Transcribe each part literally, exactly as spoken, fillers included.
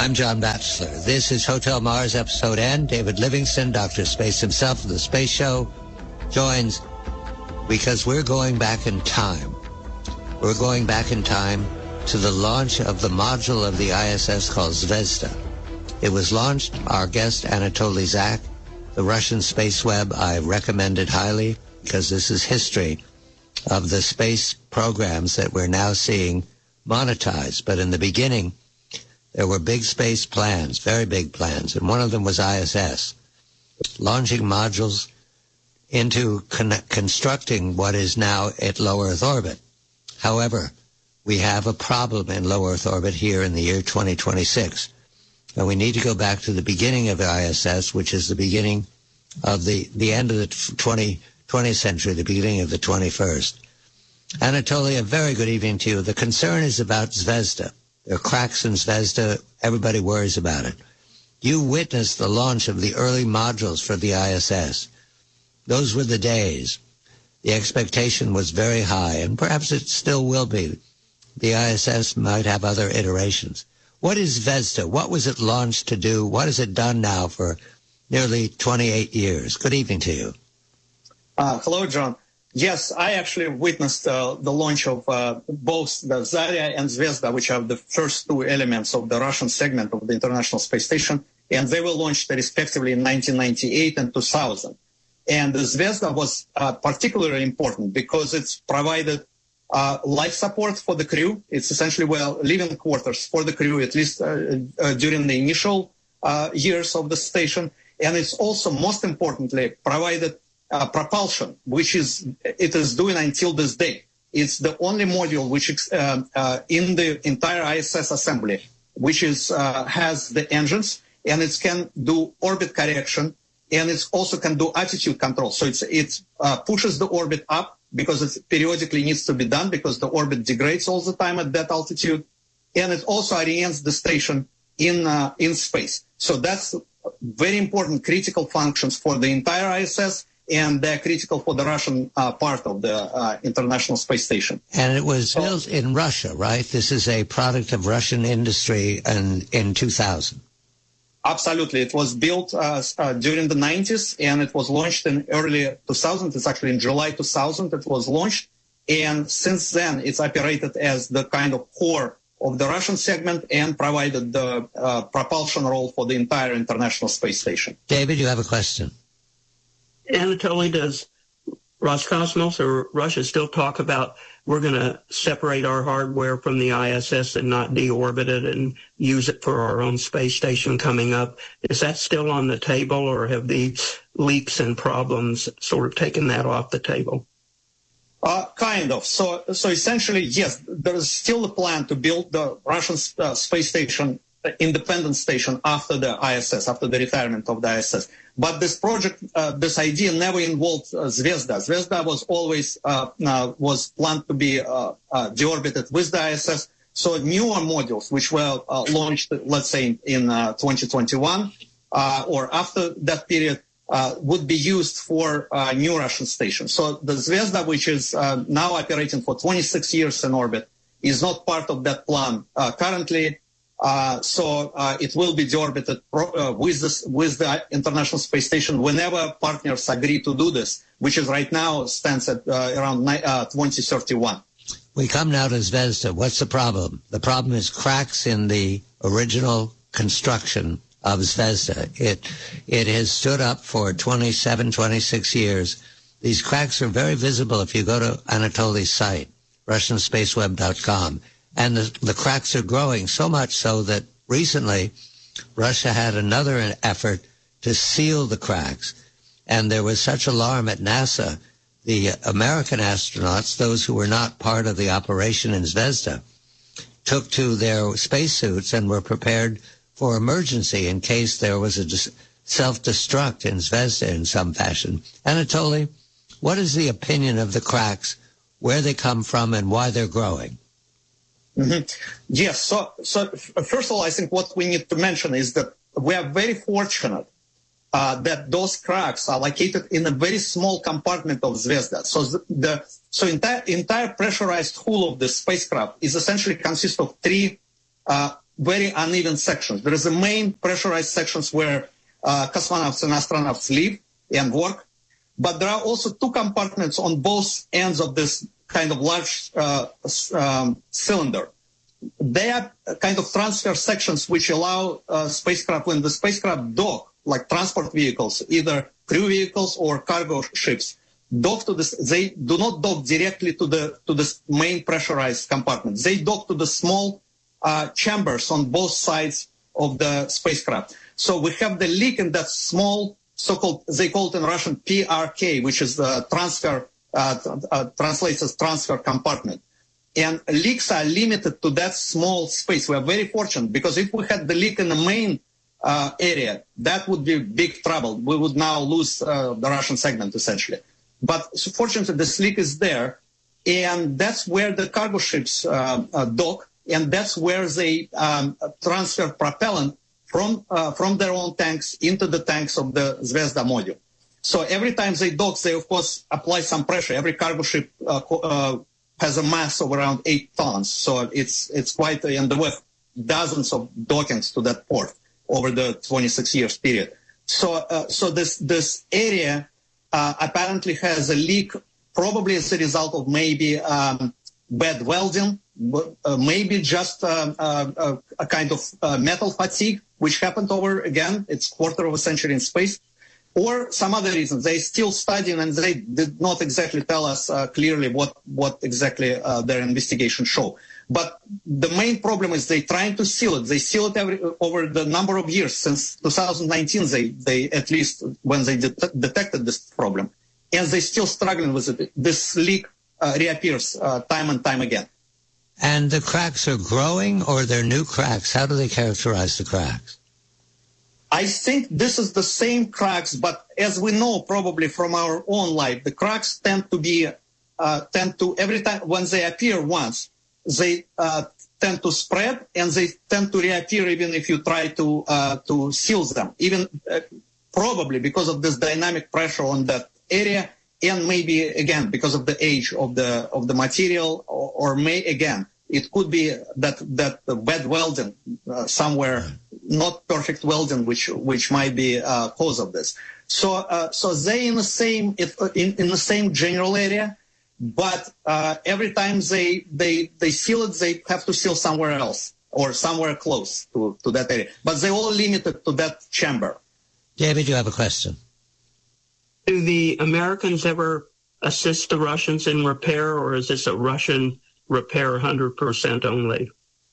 I'm John Batchelor. This is Hotel Mars Episode N. David Livingston, Doctor Space himself of the Space Show, joins because we're going back in time. We're going back in time to the launch of the module of the I S S called Zvezda. It was launched, our guest Anatoly Zak, the Russian space web. I recommend it highly because this is history of the space programs that we're now seeing monetized. But in the beginning, there were big space plans, very big plans, and one of them was I S S, launching modules into con- constructing what is now at low Earth orbit. However, we have a problem in low Earth orbit here in the year twenty twenty-six, and we need to go back to the beginning of the I S S, which is the beginning of the, the end of the twentieth century, the beginning of the twenty-first. Anatoly, a very good evening to you. The concern is about Zvezda. There are cracks in Zvezda. Everybody worries about it. You witnessed the launch of the early modules for the I S S. Those were the days. The expectation was very high, and perhaps it still will be. The I S S might have other iterations. What is Zvezda? What was it launched to do? What has it done now for nearly twenty-eight years? Good evening to you. Uh, hello, John. Yes, I actually witnessed uh, the launch of uh, both the Zarya and Zvezda, which are the first two elements of the Russian segment of the International Space Station, and they were launched respectively in nineteen ninety-eight and two thousand. And the Zvezda was uh, particularly important because it's provided uh, life support for the crew. It's essentially, well, living quarters for the crew, at least uh, uh, during the initial uh, years of the station. And it's also, most importantly, provided Uh, propulsion, which is it is doing until this day. It's the only module which uh, uh, in the entire I S S assembly, which is uh, has the engines, and it can do orbit correction, and it also can do attitude control. So it's it uh, pushes the orbit up because it periodically needs to be done because the orbit degrades all the time at that altitude, and it also orients the station in uh, in space. So that's very important critical functions for the entire I S S. And they're critical for the Russian uh, part of the uh, International Space Station. And it was so, built in Russia, right? This is a product of Russian industry in, in two thousand. Absolutely. It was built uh, uh, during the nineties, and it was launched in early two thousand. It's actually in July two thousand it was launched. And since then, it's operated as the kind of core of the Russian segment and provided the uh, propulsion role for the entire International Space Station. David, you have a question. Anatoly, does Roscosmos or Russia still talk about we're going to separate our hardware from the I S S and not deorbit it and use it for our own space station coming up? Is that still on the table, or have the leaks and problems sort of taken that off the table? Uh, kind of. So, so essentially, yes, there is still a plan to build the Russian uh, space station, uh, independent station after the I S S, after the retirement of the I S S. But this project, uh, this idea never involved uh, Zvezda. Zvezda was always uh, uh, was planned to be uh, uh, deorbited with the I S S. So newer modules, which were uh, launched, let's say, in, in uh, twenty twenty-one uh, or after that period, uh, would be used for uh, new Russian stations. So the Zvezda, which is uh, now operating for twenty-six years in orbit, is not part of that plan uh, currently. Uh, so uh, it will be deorbited pro- uh, with, this, with the International Space Station whenever partners agree to do this, which is right now stands at uh, around ni- uh, twenty thirty-one. We come now to Zvezda. What's the problem? The problem is cracks in the original construction of Zvezda. It, it has stood up for twenty-seven, twenty-six years. These cracks are very visible if you go to Anatoly's site, Russian Space Web dot com. And the, the cracks are growing so much so that recently Russia had another effort to seal the cracks. And there was such alarm at NASA. The American astronauts, those who were not part of the operation in Zvezda, took to their spacesuits and were prepared for emergency in case there was a dis- self-destruct in Zvezda in some fashion. Anatoly, what is the opinion of the cracks, where they come from, and why they're growing? Mm-hmm. Yes. So, so first of all, I think what we need to mention is that we are very fortunate uh, that those cracks are located in a very small compartment of Zvezda. So the, the so entire entire pressurized hull of the spacecraft is essentially consists of three uh, very uneven sections. There is the main pressurized sections where uh, cosmonauts and astronauts live and work, but there are also two compartments on both ends of this kind of large uh, um, cylinder. They are kind of transfer sections which allow uh, spacecraft, when the spacecraft dock, like transport vehicles, either crew vehicles or cargo ships, dock to this. They do not dock directly to the to the main pressurized compartment. They dock to the small uh, chambers on both sides of the spacecraft. So we have the leak in that small, so-called, they call it in Russian P R K, which is the transfer, uh, uh, translates as transfer compartment. And leaks are limited to that small space. We are very fortunate, because if we had the leak in the main uh, area, that would be big trouble. We would now lose uh, the Russian segment, essentially. But so fortunately, this leak is there, and that's where the cargo ships uh, uh, dock, and that's where they um, transfer propellant from uh, from their own tanks into the tanks of the Zvezda module. So every time they dock, they, of course, apply some pressure. Every cargo ship uh, uh, has a mass of around eight tons. So it's it's quite, and there were dozens of dockings to that port over the twenty-six years period. So uh, so this this area uh, apparently has a leak, probably as a result of maybe um, bad welding, uh, maybe just uh, uh, a kind of uh, metal fatigue, which happened over, again, it's quarter of a century in space, or some other reasons. They still studying, and they did not exactly tell us uh, clearly what, what exactly uh, their investigation show. But the main problem is they trying to seal it. They seal it every, over the number of years, since two thousand nineteen, they, they at least when they det- detected this problem. And they still struggling with it. This leak uh, reappears uh, time and time again. And the cracks are growing, or they're new cracks? How do they characterize the cracks? I think this is the same cracks, but as we know probably from our own life, the cracks tend to be, uh, tend to, every time when they appear once, they uh, tend to spread, and they tend to reappear even if you try to uh, to seal them, even uh, probably because of this dynamic pressure on that area, and maybe, again, because of the age of the of the material, or, or may, again, it could be that that the bad welding uh, somewhere, not perfect welding, which which might be uh, cause of this. So uh, so they in the same in, in the same general area, but uh, every time they they they seal it, they have to seal somewhere else or somewhere close to, to that area. But they all limited to that chamber. David, you have a question. Do the Americans ever assist the Russians in repair, or is this a Russian repair one hundred percent only?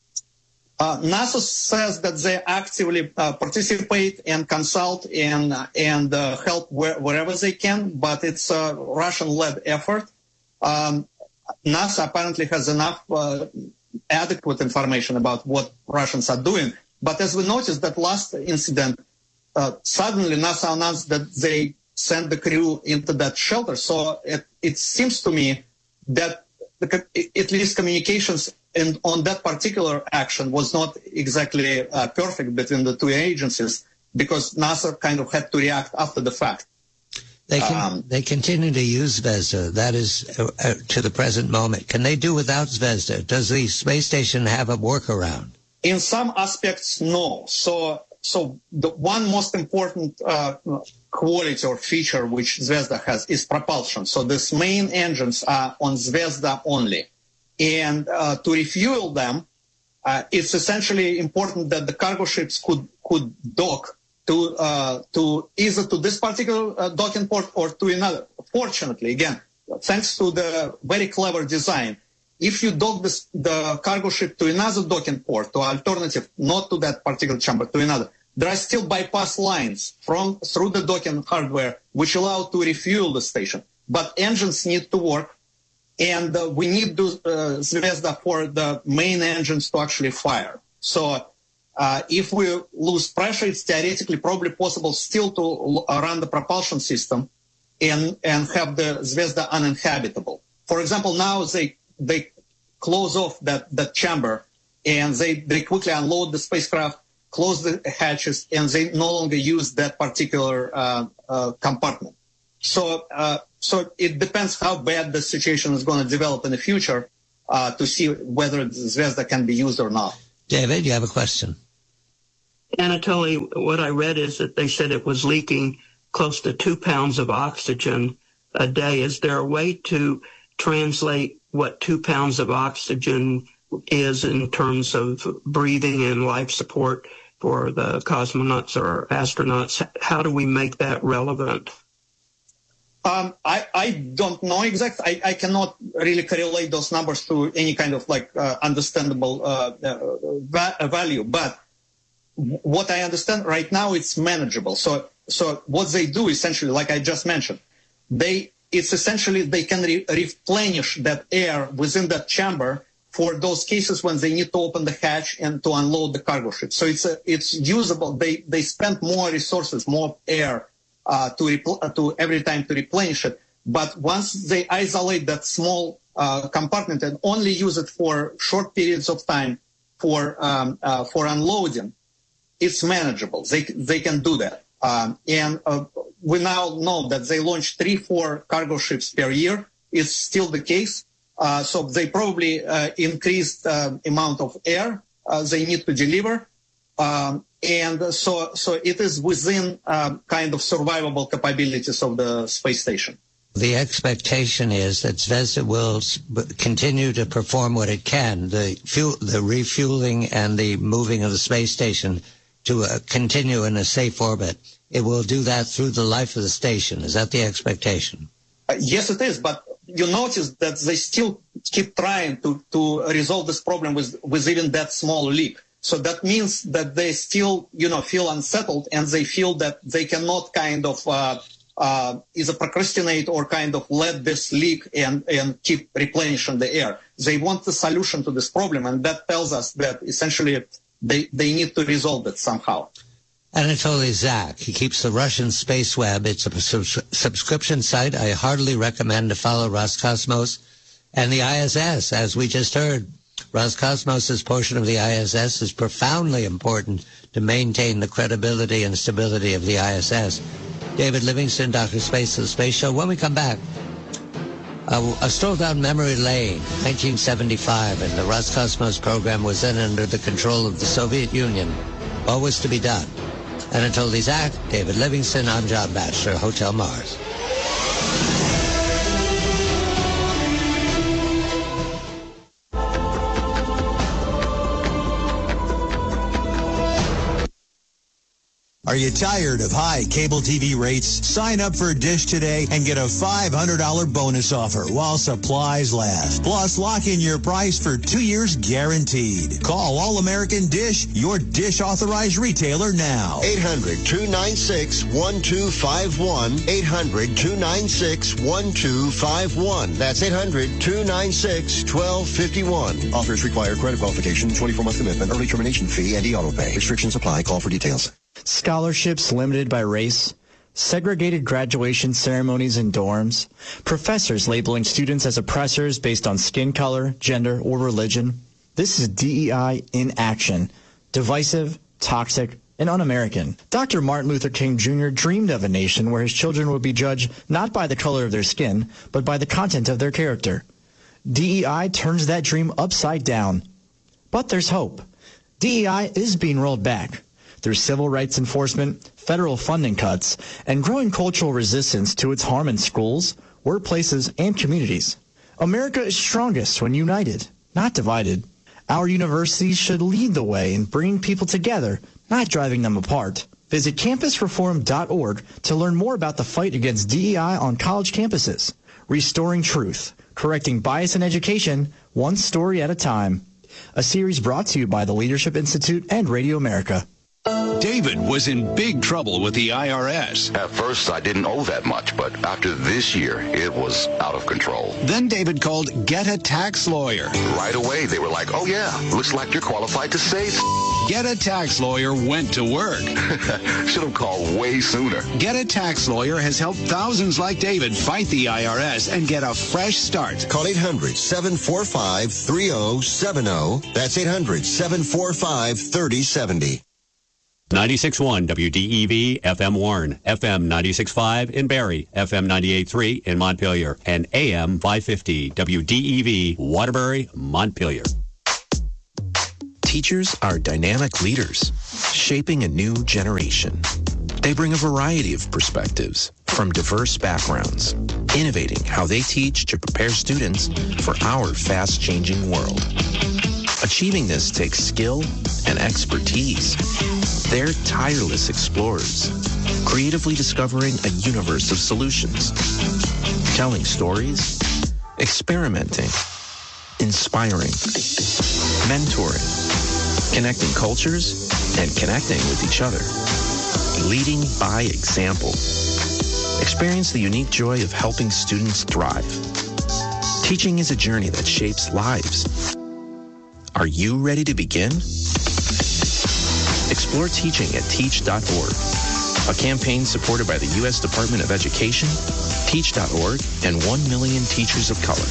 Uh, NASA says that they actively uh, participate and consult and and uh, help where, wherever they can, but it's a Russian-led effort. Um, NASA apparently has enough uh, adequate information about what Russians are doing. But as we noticed, that last incident, uh, suddenly NASA announced that they sent the crew into that shelter. So it, it seems to me that the, at least communications in, on that particular action was not exactly uh, perfect between the two agencies, because NASA kind of had to react after the fact. They can, um, they continue to use Zvezda. That is uh, uh, to the present moment. Can they do without Zvezda? Does the space station have a workaround? In some aspects, no. So, so the one most important uh, quality or feature which Zvezda has is propulsion. So these main engines are on Zvezda only. And uh, to refuel them, uh, it's essentially important that the cargo ships could, could dock to uh, to either to this particular uh, docking port or to another. Fortunately, again, thanks to the very clever design, if you dock this, the cargo ship to another docking port, to alternative, not to that particular chamber, to another, there are still bypass lines from through the docking hardware which allow to refuel the station. But engines need to work, and uh, we need to, uh, Zvezda for the main engines to actually fire. So Uh, if we lose pressure, it's theoretically probably possible still to run the propulsion system and, and have the Zvezda uninhabitable. For example, now they they close off that, that chamber, and they, they quickly unload the spacecraft, close the hatches, and they no longer use that particular uh, uh, compartment. So, uh, so it depends how bad the situation is going to develop in the future uh, to see whether the Zvezda can be used or not. David, you have a question? Anatoly, what I read is that they said it was leaking close to two pounds of oxygen a day. Is there a way to translate what two pounds of oxygen is in terms of breathing and life support for the cosmonauts or astronauts? How do we make that relevant? Um, I, I don't know exactly. I, I cannot really correlate those numbers to any kind of like uh, understandable uh, uh, va- value. But what I understand right now, it's manageable. So, so what they do essentially, like I just mentioned, they it's essentially they can re- replenish that air within that chamber for those cases when they need to open the hatch and to unload the cargo ship. So it's a, it's usable. They they spend more resources, more air. Uh, to, repl- to every time to replenish it. But once they isolate that small uh, compartment and only use it for short periods of time for um, uh, for unloading, it's manageable. They they can do that. Um, and uh, we now know that they launch three, four cargo ships per year. It's still the case. Uh, so they probably uh, increased uh, amount of air uh, they need to deliver. Um, and so, so it is within uh, kind of survivable capabilities of the space station. The expectation is that Zvezda will continue to perform what it can, the fuel, the refueling and the moving of the space station to uh, continue in a safe orbit. It will do that through the life of the station. Is that the expectation? Uh, yes, it is. But you notice that they still keep trying to, to resolve this problem with, with even that small leak. So that means that they still, you know, feel unsettled and they feel that they cannot kind of uh, uh, either procrastinate or kind of let this leak and, and keep replenishing the air. They want the solution to this problem, and that tells us that essentially they, they need to resolve it somehow. Anatoly Zak, he keeps the Russian Space Web. It's a sub- subscription site. I heartily recommend to follow Roscosmos and the I S S, as we just heard. Roscosmos' portion of the I S S is profoundly important to maintain the credibility and stability of the I S S. David Livingston, Doctor Space of the Space Show. When we come back, uh, a stroll down memory lane, nineteen seventy-five, and the Roscosmos program was then under the control of the Soviet Union. What was to be done? Anatoly Zak, David Livingston, I'm John Batchelor, Hotel Mars. Are you tired of high cable T V rates? Sign up for Dish today and get a five hundred dollars bonus offer while supplies last. Plus, lock in your price for two years guaranteed. Call All-American Dish, your Dish authorized retailer now. eight hundred, two nine six, one two five one. eight hundred, two nine six, one two five one. That's eight hundred, two nine six, one two five one. Offers require credit qualification, twenty-four month commitment, early termination fee, and e-auto pay. Restrictions apply. Call for details. Scholarships limited by race, segregated graduation ceremonies in dorms, professors labeling students as oppressors based on skin color, gender, or religion. This is D E I in action. Divisive, toxic, and un-American. Doctor Martin Luther King Junior dreamed of a nation where his children would be judged not by the color of their skin, but by the content of their character. D E I turns that dream upside down. But there's hope. D E I is being rolled back through civil rights enforcement, federal funding cuts, and growing cultural resistance to its harm in schools, workplaces, and communities. America is strongest when united, not divided. Our universities should lead the way in bringing people together, not driving them apart. Visit campus reform dot org to learn more about the fight against D E I on college campuses. Restoring truth, correcting bias in education, one story at a time. A series brought to you by the Leadership Institute and Radio America. David was in big trouble with the I R S. At first, I didn't owe that much, but after this year, it was out of control. Then David called Get a Tax Lawyer. Right away, they were like, oh yeah, looks like you're qualified to save. Get a Tax Lawyer went to work. Should have called way sooner. Get a Tax Lawyer has helped thousands like David fight the I R S and get a fresh start. Call eight hundred, seven four five, three oh seven oh. That's eight hundred, seven four five, three oh seven oh. ninety-six point one W D E V F M Warren, F M ninety-six point five in Barrie, F M ninety-eight point three in Montpelier, and A M five fifty W D E V Waterbury, Montpelier. Teachers are dynamic leaders, shaping a new generation. They bring a variety of perspectives from diverse backgrounds, innovating how they teach to prepare students for our fast-changing world. Achieving this takes skill and expertise. They're tireless explorers, creatively discovering a universe of solutions, telling stories, experimenting, inspiring, mentoring, connecting cultures, and connecting with each other. Leading by example. Experience the unique joy of helping students thrive. Teaching is a journey that shapes lives. Are you ready to begin? Explore teaching at teach dot org, a campaign supported by the U S Department of Education, teach dot org, and one million teachers of color.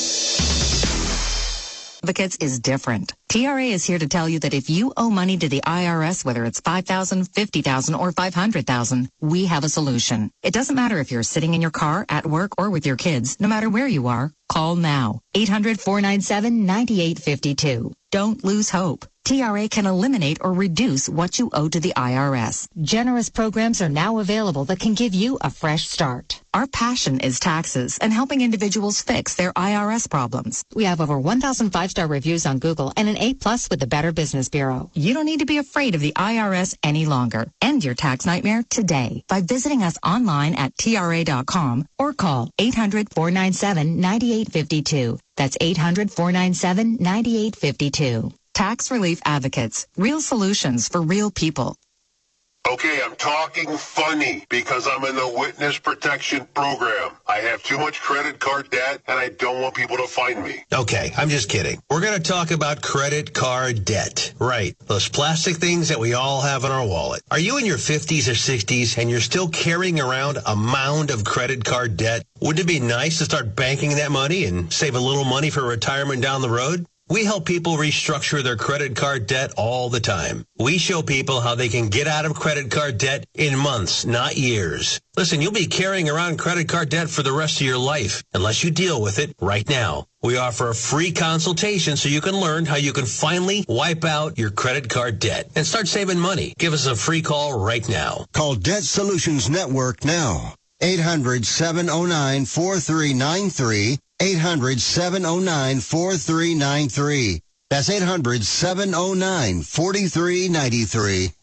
Advocates is different. T R A is here to tell you that if you owe money to the I R S, whether it's five thousand dollars, fifty thousand dollars, or five hundred thousand dollars, we have a solution. It doesn't matter if you're sitting in your car, at work, or with your kids. No matter where you are, call now. eight hundred, four nine seven, nine eight five two. Don't lose hope. T R A can eliminate or reduce what you owe to the I R S. Generous programs are now available that can give you a fresh start. Our passion is taxes and helping individuals fix their I R S problems. We have over one thousand five-star reviews on Google and an A plus with the Better Business Bureau. You don't need to be afraid of the I R S any longer. End your tax nightmare today by visiting us online at T R A dot com or call eight hundred, four nine seven, nine eight five two. That's eight hundred, four nine seven, nine eight five two. Tax Relief Advocates. Real solutions for real people. Okay, I'm talking funny because I'm in the witness protection program. I have too much credit card debt and I don't want people to find me. Okay, I'm just kidding. We're going to talk about credit card debt. Right. Those plastic things that we all have in our wallet. Are you in your fifties or sixties and you're still carrying around a mound of credit card debt? Wouldn't it be nice to start banking that money and save a little money for retirement down the road? We help people restructure their credit card debt all the time. We show people how they can get out of credit card debt in months, not years. Listen, you'll be carrying around credit card debt for the rest of your life unless you deal with it right now. We offer a free consultation so you can learn how you can finally wipe out your credit card debt and start saving money. Give us a free call right now. Call Debt Solutions Network now. eight hundred, seven oh nine, four three nine three. eight hundred, seven oh nine, four three nine three. That's eight hundred, seven oh nine, four three nine three.